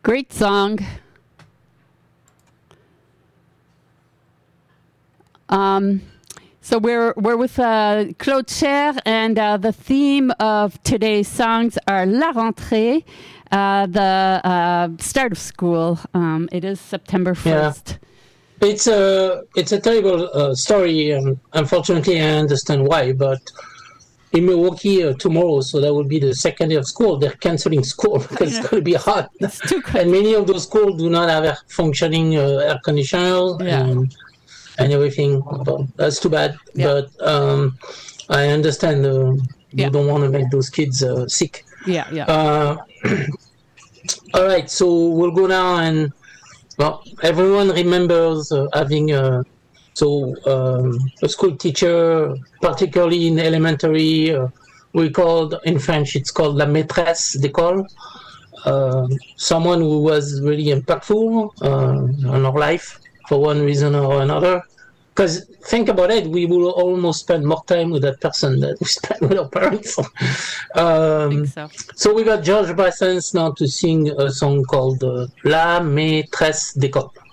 Great song. So we're with Claude Cher, and the theme of today's songs are La Rentrée, the start of school. It is September 1st. Yeah. It's a terrible story. Unfortunately, I understand why, but in Milwaukee tomorrow, so that will be the second day of school, they're canceling school because it's going to be hot. It's too cold. And many of those schools do not have functioning air conditioner and everything. Well, that's too bad. Yeah. But I understand you don't want to make those kids sick. Yeah. All right, so we'll go now and, well, everyone remembers having a school teacher, particularly in elementary, in French, it's called la maîtresse d'école, someone who was really impactful on our life for one reason or another. Because think about it, we will almost spend more time with that person than we spend with our parents. I think so. So we got Georges Brassens now to sing a song called La Maîtresse d'école.